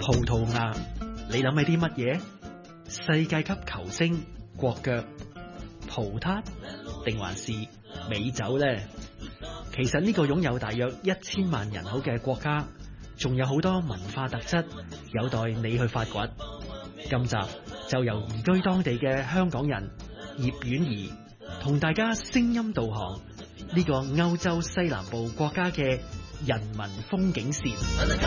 葡萄牙，你諗起啲乜嘢？世界級球星、國腳、葡撻定還是美酒呢？其實呢個擁有大約1000萬人口嘅國家，仲有好多文化特質有待你去發掘。今集就由移居當地嘅香港人葉婉儀同大家聲音導航呢個歐洲西南部國家嘅人文風景線。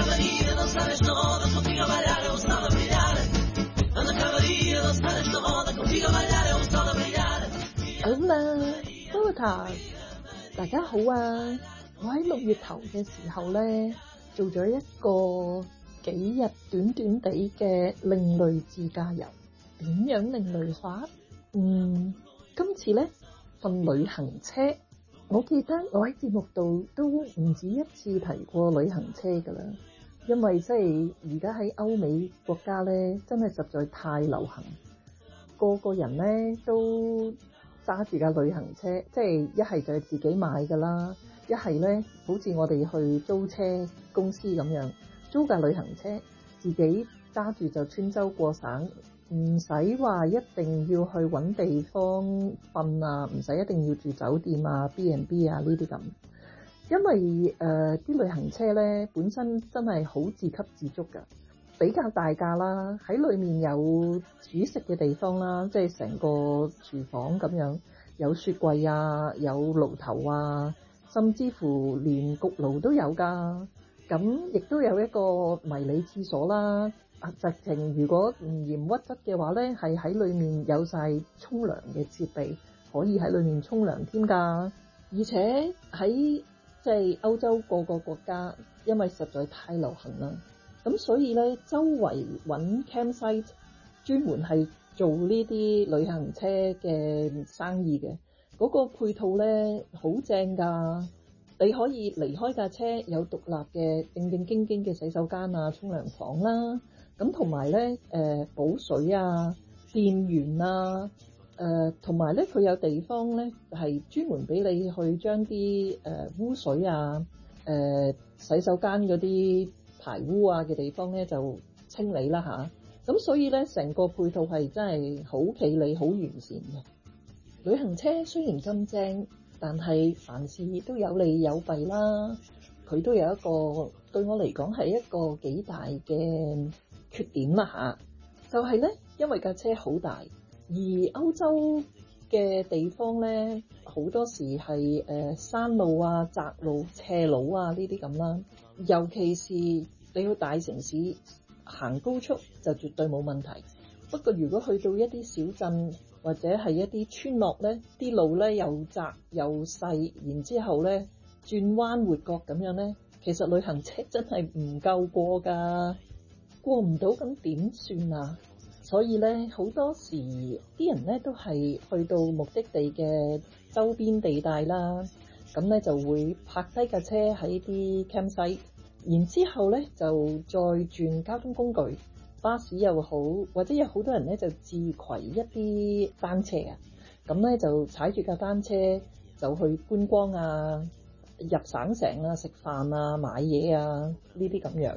好啦，大家好啊！我喺6月頭嘅時候咧，做咗一個幾日短短地嘅另類自駕遊。點樣另類法？今次咧份旅行車，我記得我喺節目度都唔止一次提過旅行車噶啦，因為即係而家喺歐美國家咧，真係實在太流行，個個人咧都揸住架旅行車，即係一係就係自己買噶啦，一係咧好似我哋去租車公司咁樣，租架旅行車自己揸住就穿州過省，唔使話一定要去揾地方瞓啊，唔使一定要住酒店啊 B&B 啊呢啲咁，因為啲旅行車咧本身真係好自給自足噶，比較大架啦，喺裏面有煮食嘅地方啦，即係成個廚房咁樣，有雪櫃啊，有爐頭啊，甚至乎連焗爐都有噶。咁亦都有一個迷你廁所啦，直情如果唔嫌屈質嘅話咧，係喺裏面有晒沖涼嘅設備，可以喺裏面沖涼添噶。而且喺即係歐洲個個國家，因為實在太流行啦，咁所以咧周圍揾 campsite 專門係做呢啲旅行車嘅生意嘅，嗰個配套咧好正噶。你可以離開架車有獨立嘅正正經經嘅洗手間啊、沖涼房啦，咁同埋咧補水啊、電源啊，同埋咧佢有地方咧係專門俾你去將啲污水啊、洗手間嗰啲排污啊嘅地方咧就清理啦吓，咁所以咧成個配套係真係好企理、好完善嘅。旅行車雖然咁正，但係凡事都有利有弊啦，佢都有一個對我嚟講係一個幾大嘅缺點啦吓，就係咧因為架車好大，而歐洲嘅地方咧好多時係山路啊、窄路、斜路啊呢啲咁啦，尤其是你去大城市行高速就絕對冇問題，不過如果去到一啲小鎮或者係一啲村落咧，啲路咧又窄又細，然之後咧轉彎抹角咁樣咧，其實旅行車真係唔夠過㗎，過唔到咁點算啊？所以咧好多時啲人咧都係去到目的地嘅周邊地帶啦，咁咧就會泊低架車喺啲 campsite， 然之後咧就再轉交通工具。巴士又好，或者有好多人咧就自攜一啲單車啊，咁咧就踩住架單車就去觀光啊、入省城啊、食飯啊、買嘢啊呢啲咁樣。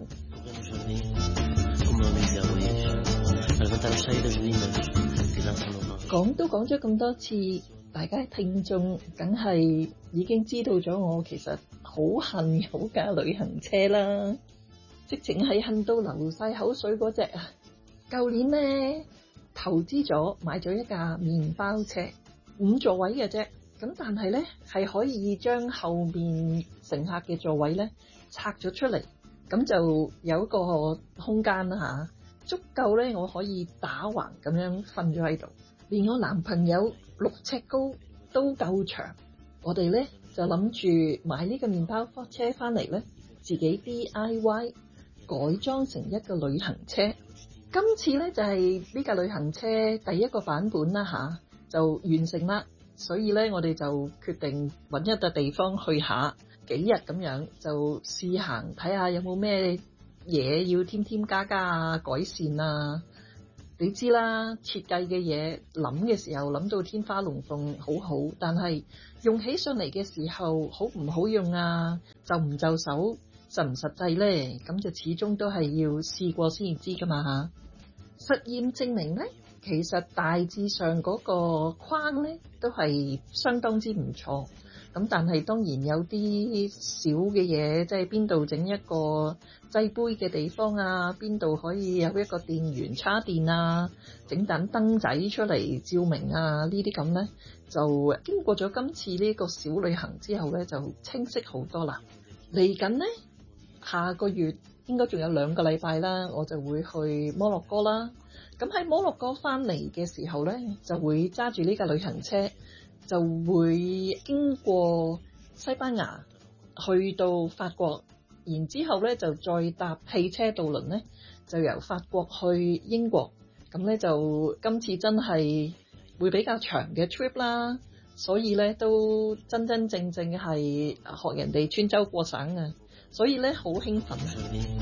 講都講咗咁多次，大家聽眾梗係已經知道咗我其實好恨有架旅行車啦。直情係恨到流晒口水嗰隻啊！舊年咧投資咗買咗一架麵包車，5座位嘅啫，咁但係咧係可以將後面乘客嘅座位咧拆咗出嚟，咁就有一個空間啦吓，足夠咧我可以打橫咁樣瞓咗喺度，連我男朋友6尺高都夠長。我哋咧就諗住買呢個麵包車翻嚟咧，自己 DIY。改裝成一個旅行車，今次咧就係呢架旅行車第一個版本啦吓，就完成啦。所以咧我哋就決定揾一笪地方去下幾日咁樣，就試行睇下有冇咩嘢要添加啊、改善啊。你知啦，設計嘅嘢諗嘅時候諗到天花龍鳳好好，但係用起上嚟嘅時候好唔好用啊，就唔就手， 實唔實際咧？咁就始終都係要試過先知噶嘛嚇。實驗證明咧，其實大致上嗰個框咧都係相當之唔錯。咁但係當然有啲小嘅嘢，即係邊度整一個製杯嘅地方啊，邊度可以有一個電源插電啊，整盞燈仔出嚟照明啊，呢啲咁咧就經過咗今次呢個小旅行之後咧，就清晰好多啦。嚟緊咧，下個月應該仲有2個禮拜啦，我就會去摩洛哥啦。咁喺摩洛哥翻嚟嘅時候咧，就會揸住呢架旅行車，就會經過西班牙去到法國，然之後咧就再搭汽車渡輪咧，就由法國去英國。咁咧就今次真係會比較長嘅 trip 啦，所以咧都真真正正係學人哋穿州過省啊，所以咧好興奮啊！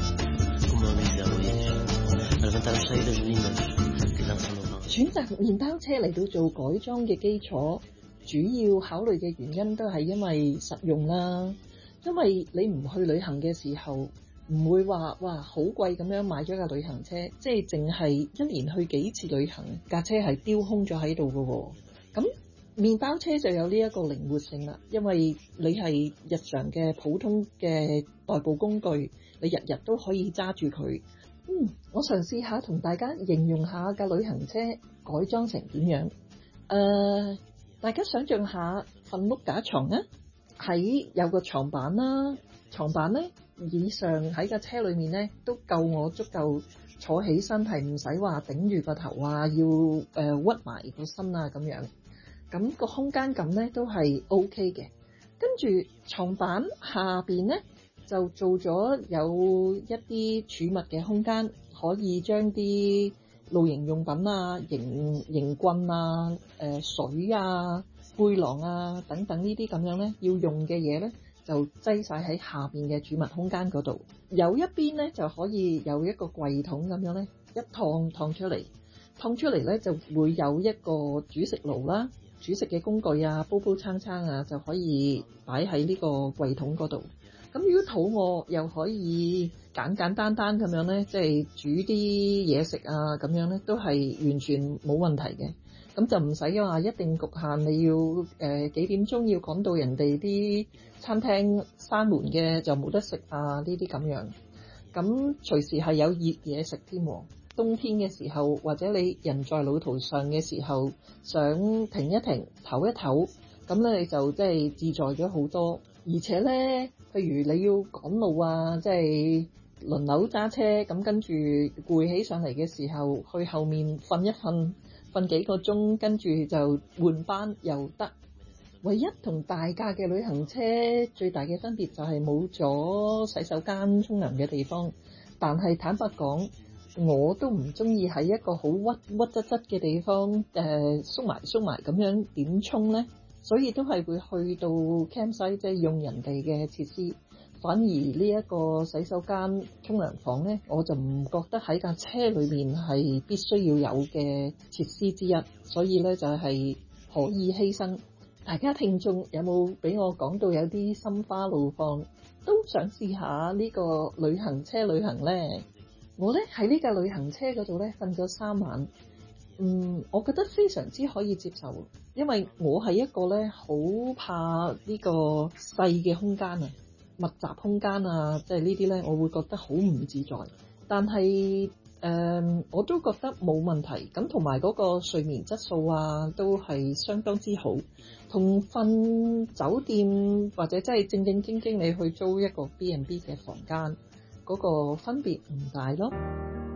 選擇麵包車嚟到做改裝嘅基礎，主要考慮嘅原因都係因為實用啦。因為你唔去旅行嘅時候，唔會話哇好貴咁樣買咗架旅行車，即係淨係一年去幾次旅行，架車係丟空咗喺度嘅喎。咁麵包車就有呢一個靈活性啦，因為你係日常嘅普通嘅代步工具，你日日都可以揸住佢。我嘗試下同大家形容下架旅行車改裝成點樣。大家想象下瞓碌架床啊，喺有個床板啦，床板咧以上喺架車裏面咧都夠我足夠坐起身，係唔使話頂住個頭啊，要屈埋個身啊咁樣。咁個空間感咧都係 OK 嘅。跟住床板下邊咧就做咗有一啲儲物嘅空間，可以將啲露營用品啊、營棍啊、水啊、背囊啊等等呢啲咁樣咧要用嘅嘢咧，就擠晒喺下邊嘅儲物空間嗰度。有一邊咧就可以有一個櫃桶咁樣咧，一燙出嚟咧就會有一個煮食爐啦，煮食嘅工具啊、煲撐啊就可以擺喺呢個櫃桶嗰度。咁如果肚餓又可以簡單咁樣咧，即係煮啲嘢食啊咁樣咧，都係完全冇問題嘅。咁就唔使話一定局限你要幾點鐘要趕到人哋啲餐廳閂門嘅就冇得食啊呢啲咁樣。咁隨時係有熱嘢食添。冬天嘅時候或者你人在路途上嘅時候，想停一停唞一唞，咁咧你就即係自在咗好多。而且咧，譬如你要趕路啊，即係輪流揸車，咁跟住攰起上嚟嘅時候，去後面瞓一瞓幾個鐘，跟住就換班又得。唯一同大架嘅旅行車最大嘅分別就係冇咗洗手間沖涼嘅地方。但係坦白講，我都唔中意喺一個好屈質嘅地方縮埋咁樣點沖呢？所以都係會去到 campsite 即係用人哋嘅設施。反而呢一個洗手間沖涼房呢，我就唔覺得喺架車裏面係必須要有嘅設施之一，所以呢就係可以犧牲。大家聽眾有冇俾我講到有啲心花怒放，都想試下呢個旅行車旅行呢？我呢喺呢架旅行車嗰度呢瞓咗3晚，我覺得非常之可以接受，因為我係一個呢好怕呢個細嘅空間啊。密集空間啊，即係呢啲呢，我會覺得好唔自在。但係我都覺得冇問題。咁同埋嗰個睡眠質素啊，都係相當之好。同瞓酒店或者真係正經你去租一個 B&B 嘅房間，嗰個分別唔大咯。